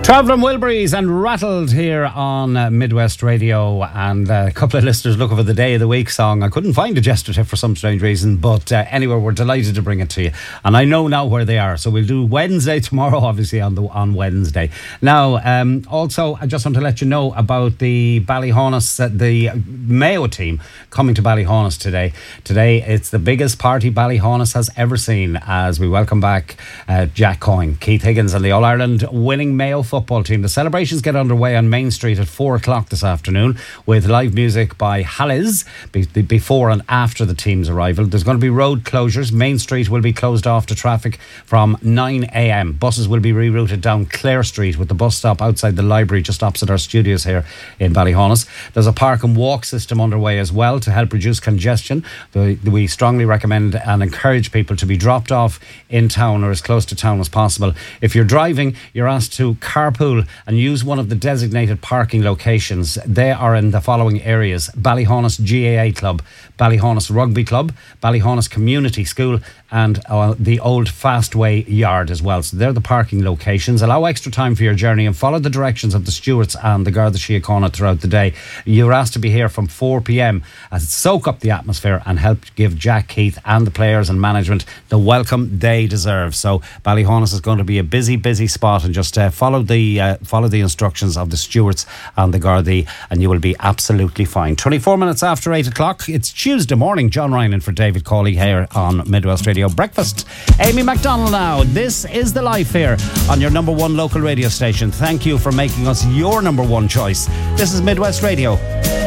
Travelling Wilburys and Rattled here on Midwest Radio, and a couple of listeners looking for the Day of the Week song. I couldn't find it yesterday for some strange reason, but anyway, we're delighted to bring it to you, and I know now where they are, so we'll do Wednesday tomorrow, obviously on Wednesday. Now, also, I just want to let you know about the Ballyhaunis, the Mayo team coming to Ballyhaunis today. Today, it's the biggest party Ballyhaunis has ever seen, as we welcome back Jack Coyne, Keith Higgins, and the All-Ireland winning Mayo football team. The celebrations get underway on Main Street at 4 o'clock this afternoon with live music by Halliz before and after the team's arrival. There's going to be road closures. Main Street will be closed off to traffic from 9 a.m. Buses will be rerouted down Clare Street with the bus stop outside the library just opposite our studios here in Ballyhaunis. There's a park and walk system underway as well to help reduce congestion. We strongly recommend and encourage people to be dropped off in town or as close to town as possible. If you're driving, you're asked to carpool and use one of the designated parking locations. They are in the following areas: Ballyhaunis GAA Club, Ballyhaunis Rugby Club, Ballyhaunis Community School, and the Old Fastway Yard as well. So they're the parking locations. Allow extra time for your journey and follow the directions of the stewards and the Garda Síochána throughout the day. You're asked to be here from 4 p.m. as soak up the atmosphere and help give Jack Keith and the players and management the welcome they deserve. So Ballyhaunis is going to be a busy spot, and just follow the instructions of the stewards and the Gardaí and you will be absolutely fine. 24 minutes after 8 o'clock, it's Tuesday morning. John Ryan for David Cawley here on Midwest Radio Breakfast. Amy MacDonald now. This is The Life here on your number one local radio station. Thank you for making us your number one choice. This is Midwest Radio.